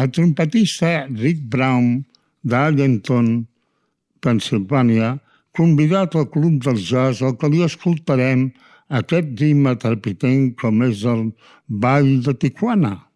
El trompetista Rick Brown d'Allenton, Pennsilvània, convidat al Club del Jazz, al que li escoltarem aquest ritme trepidant com és el Ball de Tijuana.